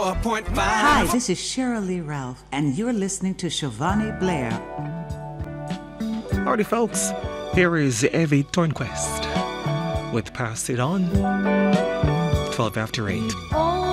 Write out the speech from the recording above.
94.5. Hi, this is Cheryl Lee Ralph, and you're listening to Shivani Blair. Howdy, folks. Here is Evie Tornquist with Pass It On, 12 after 8.